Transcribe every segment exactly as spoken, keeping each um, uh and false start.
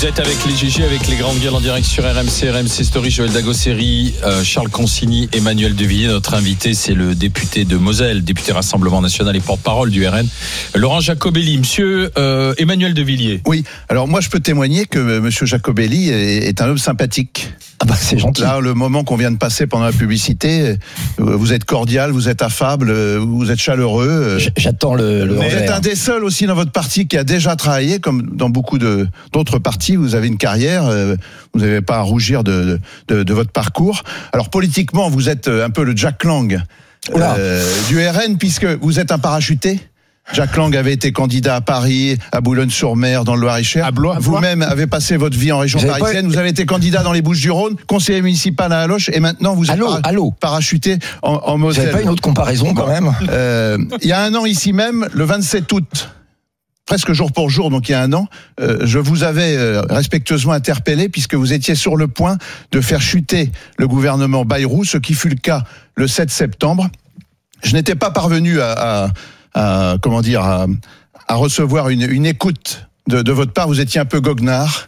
Vous êtes avec les G G, avec les grandes gueules en direct sur R M C, R M C Story, Joël Dagosseri, euh, Charles Consigny, Emmanuel Devilliers. Notre invité, c'est le député de Moselle, député Rassemblement National et porte-parole du R N, Laurent Jacobelli. Monsieur euh, Emmanuel Devilliers. Oui, alors moi je peux témoigner que euh, Monsieur Jacobelli est, est un homme sympathique. Ah bah c'est gentil. Là, le moment qu'on vient de passer pendant la publicité, vous êtes cordial, vous êtes affable, vous êtes chaleureux. J'attends le, le Vous revers. êtes un des seuls aussi dans votre parti qui a déjà travaillé, comme dans beaucoup de, d'autres partis. Vous avez une carrière, vous n'avez pas à rougir de, de, de votre parcours. Alors politiquement, vous êtes un peu le Jack Lang euh, du R N, puisque vous êtes un parachuté. Jack Lang avait été candidat à Paris, à Boulogne-sur-Mer, dans le Loir-et-Cher. À Blois. Vous-même avez passé votre vie en région Vous parisienne. pas... Vous avez été candidat dans les Bouches-du-Rhône, conseiller municipal à Aloche, et maintenant vous êtes allô, para- allô. parachuté en, en Moselle. Vous n'avez pas une autre comparaison quand même? euh, Il y a un an ici même, le vingt-sept août, presque jour pour jour, donc il y a un an, euh, je vous avais euh, respectueusement interpellé puisque vous étiez sur le point de faire chuter le gouvernement Bayrou, ce qui fut le cas le sept septembre. Je n'étais pas parvenu à... à À, comment dire, à, à recevoir une, une écoute de, de votre part. Vous étiez un peu goguenard.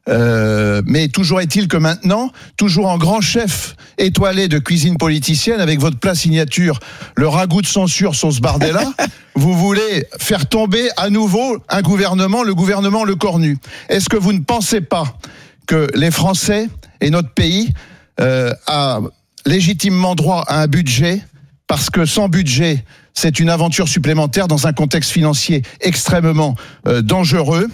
Euh, mais toujours est-il que maintenant, toujours en grand chef étoilé de cuisine politicienne, avec votre plat signature, le ragoût de censure sauce Bardella, vous voulez faire tomber à nouveau un gouvernement, le gouvernement Le Cornu. Est-ce que vous ne pensez pas que les Français et notre pays euh, a légitimement droit à un budget, parce que sans budget, c'est une aventure supplémentaire dans un contexte financier extrêmement euh, dangereux.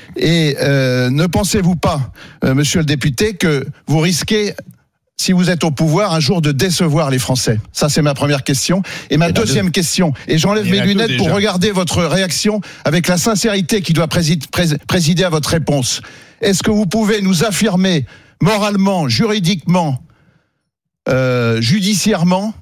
Et euh, ne pensez-vous pas, euh, monsieur le député, que vous risquez, si vous êtes au pouvoir, un jour de décevoir les Français? Ça, c'est ma première question. Et ma deuxième deux. question, et j'enlève et mes lunettes pour regarder votre réaction avec la sincérité qui doit présider, présider à votre réponse. Est-ce que vous pouvez nous affirmer moralement, juridiquement, euh, judiciairement,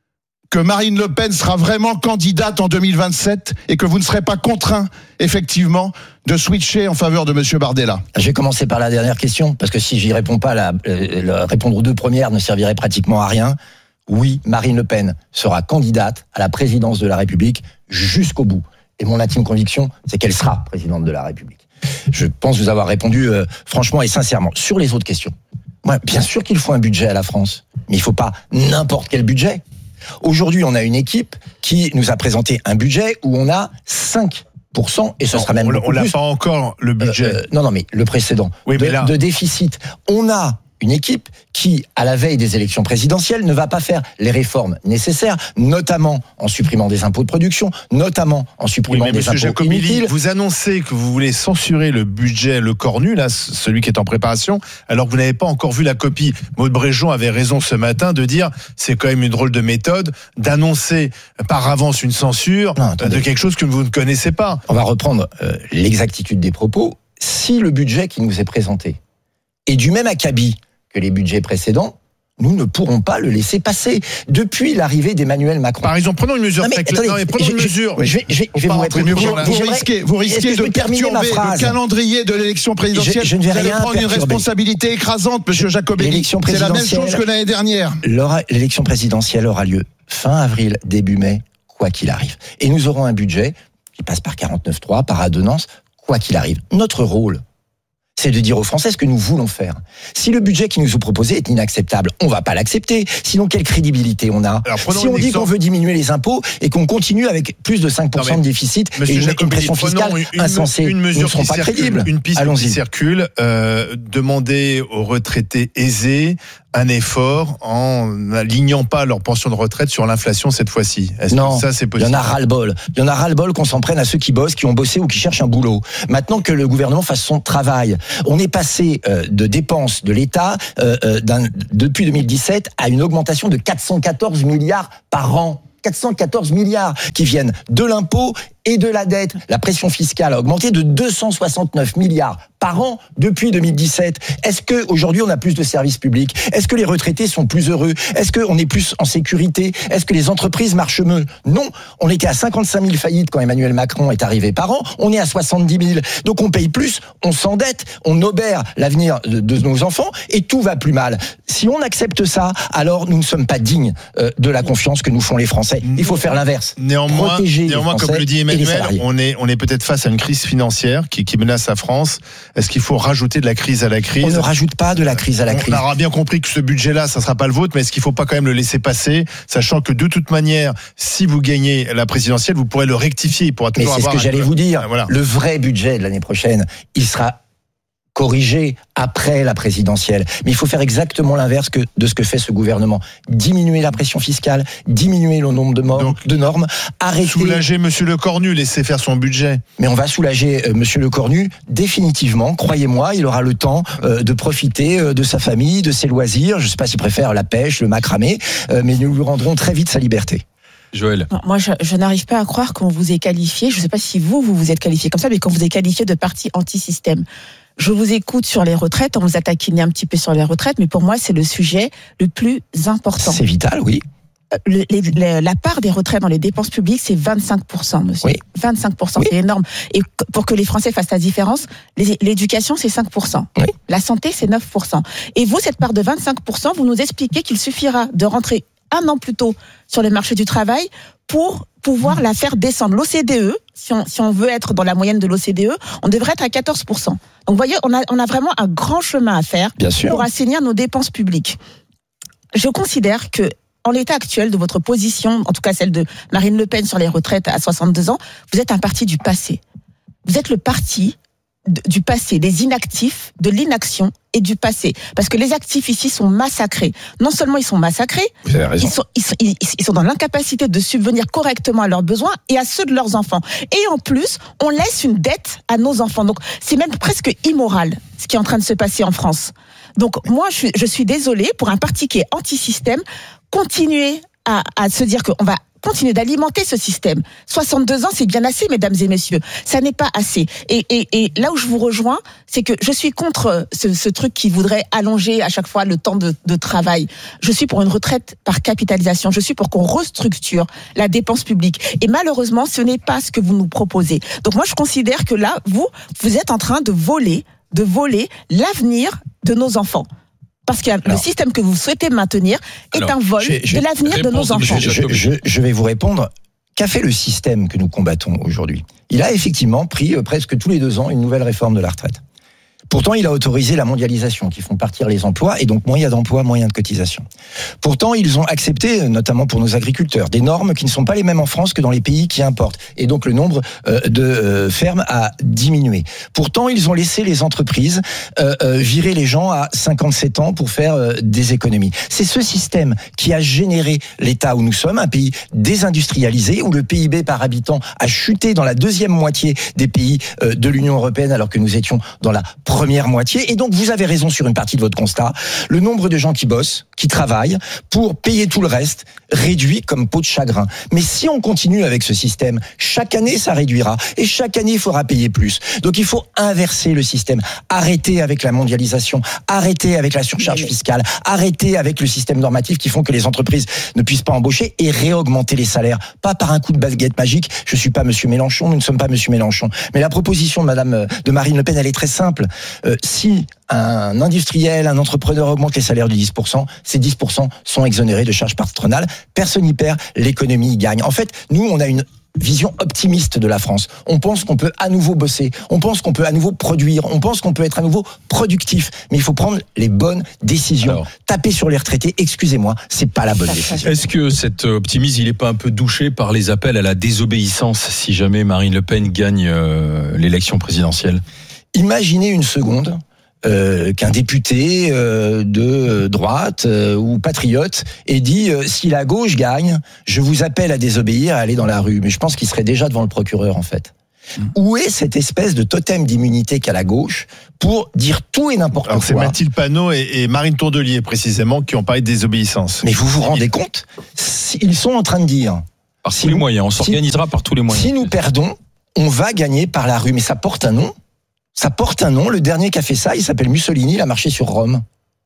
que Marine Le Pen sera vraiment candidate en deux mille vingt-sept et que vous ne serez pas contraint, effectivement, de switcher en faveur de Monsieur Bardella? Je vais commencer par la dernière question, parce que si j'y réponds pas, la, la, répondre aux deux premières ne servirait pratiquement à rien. Oui, Marine Le Pen sera candidate à la présidence de la République jusqu'au bout. Et mon intime conviction, c'est qu'elle sera présidente de la République. Je pense vous avoir répondu euh, franchement et sincèrement. Sur les autres questions, moi, bien sûr qu'il faut un budget à la France, mais il faut pas n'importe quel budget. Aujourd'hui, on a une équipe qui nous a présenté un budget où on a cinq pour cent, et ce non, sera même on, beaucoup on l'a plus. pas encore, le budget. Euh, euh, non, non, mais le précédent. Oui, mais de, là... de déficit. On a une équipe qui, à la veille des élections présidentielles, ne va pas faire les réformes nécessaires, notamment en supprimant des impôts de production, notamment en supprimant oui, mais des impôts inutiles. Vous annoncez que vous voulez censurer le budget Le Cornu, là, celui qui est en préparation, alors que vous n'avez pas encore vu la copie. Maud Bréjon avait raison ce matin de dire c'est quand même une drôle de méthode d'annoncer par avance une censure non, de quelque chose que vous ne connaissez pas. On va reprendre euh, l'exactitude des propos. Si le budget qui nous est présenté est du même acabit que les budgets précédents, nous ne pourrons pas le laisser passer. Depuis l'arrivée d'Emmanuel Macron. Par exemple, prenons une mesure. Non, mais, attendez, non, mais prenons je, une mesure. Je, je, je, je vais vous répondre. Vous, vous, vous risquez, vous risquez de perturber le calendrier de l'élection présidentielle. Je, je ne vais vous allez rien prendre perturber. Une responsabilité écrasante, monsieur Jacobelli. C'est la même chose que l'année dernière. L'élection présidentielle aura lieu fin avril, début mai, quoi qu'il arrive. Et nous aurons un budget qui passe par quarante-neuf trois, par ordonnance, quoi qu'il arrive. Notre rôle, c'est de dire aux Français ce que nous voulons faire. Si le budget qui nous est proposé est inacceptable, on va pas l'accepter. Sinon, quelle crédibilité on a? Alors, si on dit exemple. qu'on veut diminuer les impôts et qu'on continue avec plus de cinq pour cent non, de déficit et une, une pression fiscale une, insensée, une mesure nous ne serons pas circule, crédibles. Une piste Allons-y. qui circule, euh, demander aux retraités aisés un effort en n'alignant pas leur pension de retraite sur l'inflation cette fois-ci. Est-ce non, que ça c'est possible? Il y en a ras-le-bol. Il y en a ras-le-bol qu'on s'en prenne à ceux qui bossent, qui ont bossé ou qui cherchent un boulot. Maintenant que le gouvernement fasse son travail, on est passé euh, de dépenses de l'État euh, euh, d'un, depuis deux mille dix-sept à une augmentation de quatre cent quatorze milliards par an. quatre cent quatorze milliards qui viennent de l'impôt et de la dette. La pression fiscale a augmenté de deux cent soixante-neuf milliards par an depuis deux mille dix-sept. Est-ce qu'aujourd'hui on a plus de services publics? Est-ce que les retraités sont plus heureux? Est-ce qu'on est plus en sécurité? Est-ce que les entreprises marchent mieux? Non, on était à cinquante-cinq mille faillites quand Emmanuel Macron est arrivé par an, on est à soixante-dix mille. Donc on paye plus, on s'endette, on obère l'avenir de, de nos enfants et tout va plus mal. Si on accepte ça, alors nous ne sommes pas dignes euh, de la confiance que nous font les Français. Il faut faire l'inverse. Néanmoins, Protéger néanmoins les Français comme le dit Emmanuel Emmanuel, on est, on est peut-être face à une crise financière qui, qui menace la France. Est-ce qu'il faut rajouter de la crise à la crise? On ne rajoute pas de la crise à la crise. On aura bien compris que ce budget-là, ça ne sera pas le vôtre, mais est-ce qu'il ne faut pas quand même le laisser passer, sachant que de toute manière, si vous gagnez la présidentielle, vous pourrez le rectifier. Il pourra toujours mais c'est avoir ce que j'allais peu... vous dire. Voilà. Le vrai budget de l'année prochaine, il sera corrigé après la présidentielle. Mais il faut faire exactement l'inverse que de ce que fait ce gouvernement. Diminuer la pression fiscale, diminuer le nombre de, morts, Donc, de normes, arrêter... Soulager Monsieur Lecornu, laisser faire son budget. Mais on va soulager euh, Monsieur Lecornu définitivement. Croyez-moi, il aura le temps euh, de profiter euh, de sa famille, de ses loisirs. Je ne sais pas s'il préfère la pêche, le macramé, euh, mais nous lui rendrons très vite sa liberté. Joël. Non, moi, je, je n'arrive pas à croire qu'on vous ait qualifié, je ne sais pas si vous, vous vous êtes qualifié comme ça, mais qu'on vous ait qualifié de parti anti-système. Je vous écoute sur les retraites, on vous a taquiné un petit peu sur les retraites, mais pour moi, c'est le sujet le plus important. C'est vital, oui. Le, les, les, la part des retraites dans les dépenses publiques, c'est vingt-cinq pour cent, monsieur. Oui. vingt-cinq pour cent, oui. C'est énorme. Et pour que les Français fassent la différence, les, l'éducation, c'est cinq pour cent. Oui. La santé, c'est neuf pour cent. Et vous, cette part de vingt-cinq pour cent, vous nous expliquez qu'il suffira de rentrer un an plus tôt sur le marché du travail pour pouvoir la faire descendre. L'O C D E, si on, si on veut être dans la moyenne de l'O C D E, on devrait être à quatorze pour cent. Donc vous voyez, on a, on a vraiment un grand chemin à faire Bien sûr. pour assainir nos dépenses publiques. Je considère que en l'état actuel de votre position, en tout cas celle de Marine Le Pen sur les retraites à soixante-deux ans, vous êtes un parti du passé. Vous êtes le parti du passé, des inactifs, de l'inaction et du passé. Parce que les actifs ici sont massacrés. Non seulement ils sont massacrés, Vous avez raison. Ils, sont, ils, sont, ils sont dans l'incapacité de subvenir correctement à leurs besoins et à ceux de leurs enfants. Et en plus, on laisse une dette à nos enfants. Donc c'est même presque immoral ce qui est en train de se passer en France. Donc moi, je suis, je suis désolée, pour un parti qui est anti-système, continuer à, à se dire qu'on va continuer d'alimenter ce système. soixante-deux ans, c'est bien assez, mesdames et messieurs. Ça n'est pas assez. Et, et, et là où je vous rejoins, c'est que je suis contre ce, ce truc qui voudrait allonger à chaque fois le temps de, de travail. Je suis pour une retraite par capitalisation. Je suis pour qu'on restructure la dépense publique. Et malheureusement, ce n'est pas ce que vous nous proposez. Donc moi, je considère que là, vous, vous êtes en train de voler, de voler l'avenir de nos enfants. Parce que Alors, le système que vous souhaitez maintenir est alors, un vol je, je, de l'avenir de nos enfants. Je, je, je, je vais vous répondre. Qu'a fait le système que nous combattons aujourd'hui? Il a effectivement pris euh, presque tous les deux ans une nouvelle réforme de la retraite. Pourtant, il a autorisé la mondialisation, qui font partir les emplois, et donc moins il y a d'emplois, moins il y a de cotisations. Pourtant, ils ont accepté, notamment pour nos agriculteurs, des normes qui ne sont pas les mêmes en France que dans les pays qui importent. Et donc, le nombre euh, de euh, fermes a diminué. Pourtant, ils ont laissé les entreprises euh, euh, virer les gens à cinquante-sept ans pour faire euh, des économies. C'est ce système qui a généré l'état où nous sommes, un pays désindustrialisé, où le P I B par habitant a chuté dans la deuxième moitié des pays euh, de l'Union européenne, alors que nous étions dans la première moitié. Et donc, vous avez raison sur une partie de votre constat. Le nombre de gens qui bossent, qui travaillent, pour payer tout le reste, réduit comme peau de chagrin. Mais si on continue avec ce système, chaque année, ça réduira. Et chaque année, il faudra payer plus. Donc, il faut inverser le système. Arrêter avec la mondialisation. Arrêter avec la surcharge fiscale. Arrêter avec le système normatif qui font que les entreprises ne puissent pas embaucher et réaugmenter les salaires. Pas par un coup de baguette magique. Je suis pas Monsieur Mélenchon, nous ne sommes pas Monsieur Mélenchon. Mais la proposition de Madame, de Marine Le Pen, elle est très simple. Euh, si un industriel, un entrepreneur augmente les salaires de dix pour cent, ces dix pour cent sont exonérés de charges patronales. Personne n'y perd, l'économie y gagne. En fait, nous, on a une vision optimiste de la France. On pense qu'on peut à nouveau bosser, on pense qu'on peut à nouveau produire, on pense qu'on peut être à nouveau productif. Mais il faut prendre les bonnes décisions. Alors, taper sur les retraités, excusez-moi, c'est pas la bonne décision. Est-ce que cet optimisme, il est pas un peu douché par les appels à la désobéissance si jamais Marine Le Pen gagne euh, l'élection présidentielle? Imaginez une seconde euh, qu'un député euh, de droite euh, ou patriote ait dit euh, si la gauche gagne, je vous appelle à désobéir, à aller dans la rue. Mais je pense qu'il serait déjà devant le procureur en fait. Mmh. Où est cette espèce de totem d'immunité qu'a la gauche pour dire tout et n'importe Alors, quoi? C'est Mathilde Panot et, et Marine Tourdelier précisément qui ont parlé de désobéissance. Mais vous vous rendez compte? Ils sont en train de dire par tous les moyens, on s'organisera si, par tous les moyens. Si nous perdons, on va gagner par la rue. Mais ça porte un nom. Ça porte un nom. Le dernier qui a fait ça, il s'appelle Mussolini, il a marché sur Rome.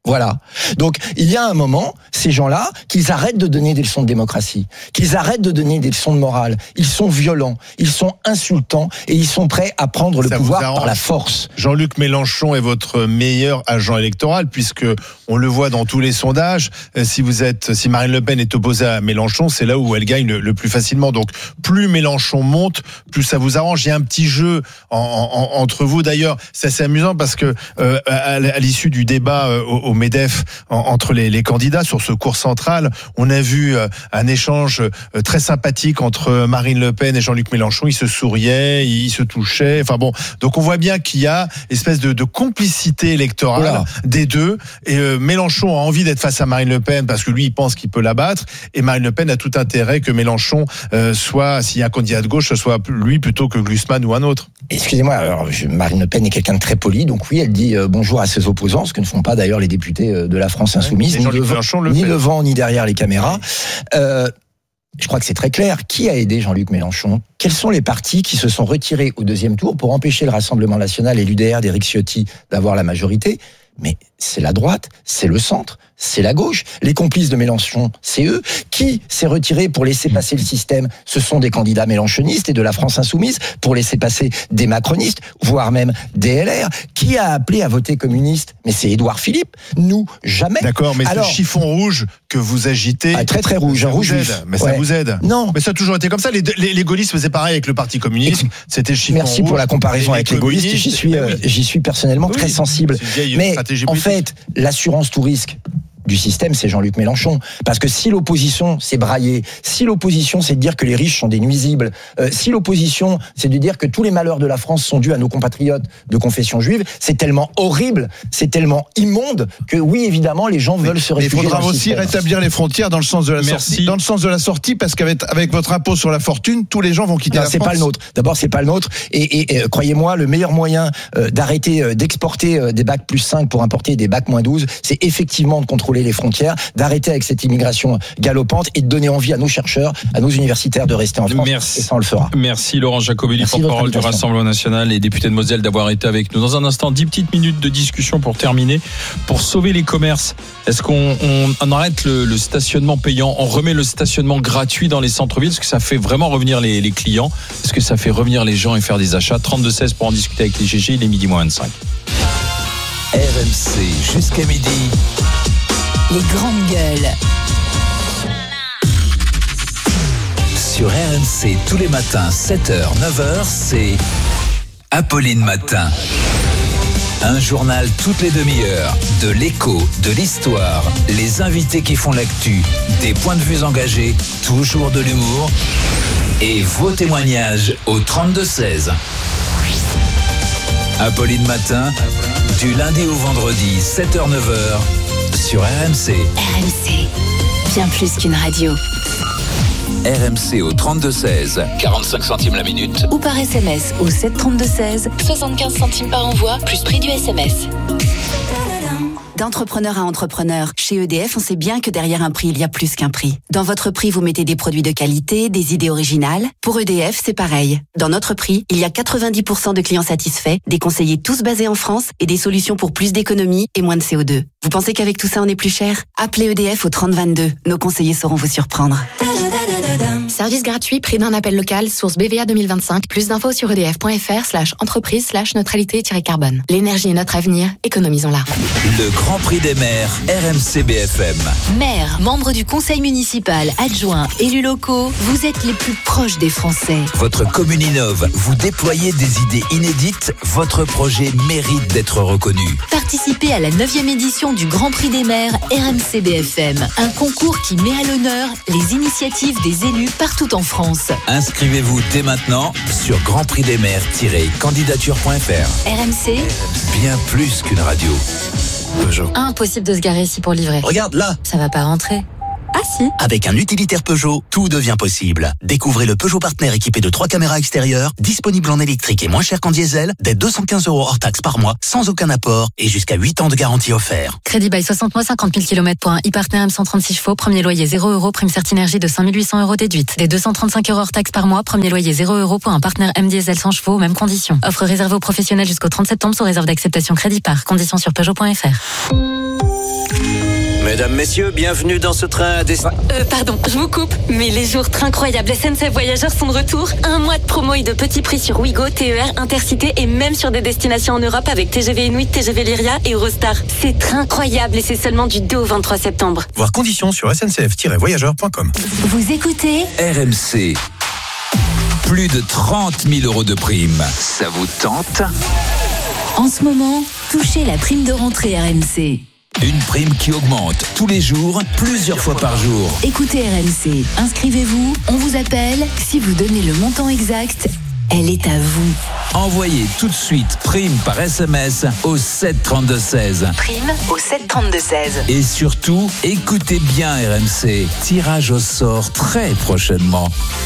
Voilà. Donc, il y a un moment, ces gens-là, qu'ils arrêtent de donner des leçons de démocratie, qu'ils arrêtent de donner des leçons de morale. Ils sont violents, ils sont insultants et ils sont prêts à prendre le Ça pouvoir vous arrange. par la force. Jean-Luc Mélenchon est votre meilleur agent électoral puisque on le voit dans tous les sondages. Si vous êtes, si Marine Le Pen est opposée à Mélenchon, c'est là où elle gagne le, le plus facilement. Donc, plus Mélenchon monte, plus ça vous arrange. Il y a un petit jeu en, en, entre vous. D'ailleurs, c'est assez amusant parce que euh, à, à l'issue du débat euh, au, au MEDEF en, entre les, les candidats sur ce cours central, on a vu euh, un échange euh, très sympathique entre Marine Le Pen et Jean-Luc Mélenchon. Ils se souriaient, ils se touchaient. Enfin bon, donc on voit bien qu'il y a espèce de, de complicité électorale voilà. des deux. Et euh, Mélenchon a envie d'être face à Marine Le Pen parce que lui, il pense qu'il peut la battre. Et Marine Le Pen a tout intérêt que Mélenchon euh, soit, s'il y a un candidat de gauche, ce soit lui plutôt que Glucksmann ou un autre. Excusez-moi, alors je, Marine Le Pen est quelqu'un de très poli, donc oui, elle dit euh, bonjour à ses opposants, ce que ne font pas d'ailleurs les députés euh, de la France insoumise, ouais, ni, devant, le ni devant ni derrière les caméras. Euh, je crois que c'est très clair. Qui a aidé Jean-Luc Mélenchon ? Quels sont les partis qui se sont retirés au deuxième tour pour empêcher le Rassemblement national et l'U D R d'Éric Ciotti d'avoir la majorité ? Mais c'est la droite, c'est le centre, c'est la gauche. Les complices de Mélenchon, c'est eux. Qui s'est retiré pour laisser passer le système ? Ce sont des candidats mélenchonistes et de la France insoumise pour laisser passer des macronistes, voire même des L R. Qui a appelé à voter communiste ? Mais c'est Édouard Philippe. Nous, jamais. D'accord, mais Alors, ce chiffon rouge que vous agitez... Ah, très très rouge, ça un rouge vous vif. aide, Mais ouais. ça vous aide. Non. Mais ça a toujours été comme ça. Les, les, les gaullistes faisaient pareil avec le Parti communiste. C'était le chiffon Merci rouge. pour la comparaison avec les gaullistes. J'y suis, euh, j'y suis personnellement oui, très sensible. Mais en fait, l'assurance tout risque du système, c'est Jean-Luc Mélenchon. Parce que si l'opposition, c'est brailler, si l'opposition, c'est de dire que les riches sont des nuisibles, euh, si l'opposition, c'est de dire que tous les malheurs de la France sont dus à nos compatriotes de confession juive, c'est tellement horrible, c'est tellement immonde que oui, évidemment, les gens veulent se réfugier. Il faudra dans le aussi système. rétablir les frontières dans le sens de la Merci. sortie, dans le sens de la sortie, parce qu'avec avec votre impôt sur la fortune, tous les gens vont quitter Non, la c'est France. pas le nôtre. D'abord, c'est pas le nôtre. Et, et, et croyez-moi, le meilleur moyen euh, d'arrêter, euh, d'exporter euh, des bacs plus cinq pour importer des bacs moins douze, c'est effectivement de contrôler les frontières, d'arrêter avec cette immigration galopante et de donner envie à nos chercheurs, à nos universitaires de rester en France. Merci. Et ça, on le fera. Merci Laurent Jacobelli, porte-parole du Rassemblement national et député de Moselle, d'avoir été avec nous. Dans un instant, dix petites minutes de discussion pour terminer. Pour sauver les commerces, est-ce qu'on on, on arrête le, le stationnement payant ? On remet le stationnement gratuit dans les centres-villes ? Est-ce que ça fait vraiment revenir les, les clients ? Est-ce que ça fait revenir les gens et faire des achats ? trente-deux seize pour en discuter avec les G G, il est midi moins vingt-cinq. R M C jusqu'à midi. Les grandes gueules. Sur R M C, tous les matins, sept heures, neuf heures, c'est Apolline Matin. Un journal toutes les demi-heures, de l'écho, de l'histoire, les invités qui font l'actu, des points de vue engagés, toujours de l'humour et vos témoignages au trente-deux seize. Apolline Matin, du lundi au vendredi, sept heures, neuf heures, sur R M C. R M C, bien plus qu'une radio. R M C au trente-deux seize, quarante-cinq centimes la minute. Ou par S M S au sept trente-deux seize, soixante-quinze centimes par envoi, plus prix du S M S. D'entrepreneur à entrepreneur, chez E D F, on sait bien que derrière un prix, il y a plus qu'un prix. Dans votre prix, vous mettez des produits de qualité, des idées originales. Pour E D F, c'est pareil. Dans notre prix, il y a quatre-vingt-dix pour cent de clients satisfaits, des conseillers tous basés en France et des solutions pour plus d'économie et moins de C O deux. Vous pensez qu'avec tout ça, on est plus cher ? Appelez E D F au trente vingt-deux. Nos conseillers sauront vous surprendre. Service gratuit, prix d'un appel local, source B V A deux mille vingt-cinq. Plus d'infos sur edf.fr slash entreprise slash neutralité-carbone. L'énergie est notre avenir, économisons-la. Le Grand Prix des maires, R M C B F M. Maire, membre du conseil municipal, adjoint, élus locaux, vous êtes les plus proches des Français. Votre commune innove, vous déployez des idées inédites, votre projet mérite d'être reconnu. Participez à la neuvième édition du Grand Prix des maires R M C B F M. Un concours qui met à l'honneur les initiatives des élus partout en France. Inscrivez-vous dès maintenant sur grand prix des maires tiret candidature point f r. R M C, Bien plus qu'une radio. Peugeot. Impossible de se garer ici pour livrer. Regarde là. Ça va pas rentrer. Ah si. Avec un utilitaire Peugeot, tout devient possible. Découvrez le Peugeot Partner équipé de trois caméras extérieures, disponible en électrique et moins cher qu'en diesel, dès deux cent quinze euros hors taxe par mois, sans aucun apport et jusqu'à huit ans de garantie offert. Crédit by soixante mois, cinquante mille kilomètres pour un e-partner M cent trente-six chevaux, premier loyer zéro euros, prime Certinergie de cinq mille huit cents euros déduite. Des deux cent trente-cinq euros hors taxe par mois, premier loyer zéro euros pour un partenaire M diesel cent chevaux, mêmes conditions. Offre réservée aux professionnels jusqu'au trente septembre sous réserve d'acceptation crédit par. Conditions sur Peugeot point F R. Mesdames, messieurs, bienvenue dans ce train à destination. Euh, pardon, je vous coupe, mais les jours très incroyables S N C F Voyageurs sont de retour. Un mois de promo et de petits prix sur Ouigo, T E R, Intercité et même sur des destinations en Europe avec T G V Inuit, T G V Lyria et Eurostar. C'est très incroyable et c'est seulement du deux au vingt-trois septembre. Voir conditions sur S N C F tiret voyageurs point com. Vous écoutez R M C. Plus de trente mille euros de prime. Ça vous tente? en ce moment, touchez la prime de rentrée R M C. Une prime qui augmente tous les jours, plusieurs fois par jour. Écoutez R M C, inscrivez-vous, on vous appelle. Si vous donnez le montant exact, elle est à vous. Envoyez tout de suite prime par S M S au sept trente-deux seize. Prime au sept trente-deux seize. Et surtout, écoutez bien R M C. Tirage au sort très prochainement.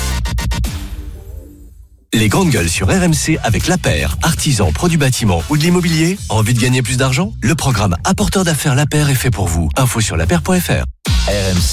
Les grandes gueules sur R M C avec l'A P E R, artisan, pro du bâtiment ou de l'immobilier. Envie de gagner plus d'argent? Le programme Apporteur d'affaires l'A P E R est fait pour vous. Info sur la P E R point F R. R M C.